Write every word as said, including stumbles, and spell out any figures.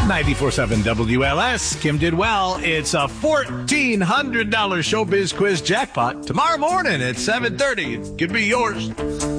ninety-four point seven W L S. Kim did well. It's a fourteen hundred dollars Showbiz Quiz jackpot tomorrow morning at seven thirty. It could be yours.